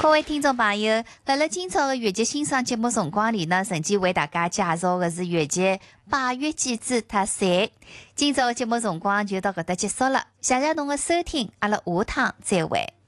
各位听众朋友，辣今朝的越剧欣赏节目辰光里呢，陈姐为大家介绍的是越剧《拜月季子特三》。今朝的节目辰光就到搿搭结束了，谢谢侬的收听，阿拉下趟再会。